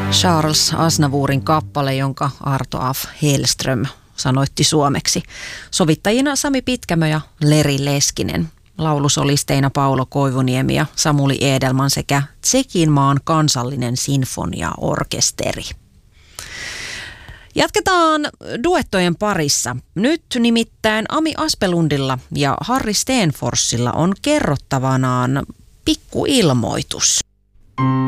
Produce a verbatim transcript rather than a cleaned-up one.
Charles Aznavourin kappale, jonka Arto af Hellström sanoitti suomeksi. Sovittajina Sami Pitkämö ja Leri Leskinen. Laulusolisteina Paulo Koivuniemi ja Samuli Edelman sekä Tšekinmaan kansallinen sinfoniaorkesteri. Jatketaan duettojen parissa. Nyt nimittäin Ami Aspelundilla ja Harri Stenforssilla on kerrottavanaan pikkuilmoitus.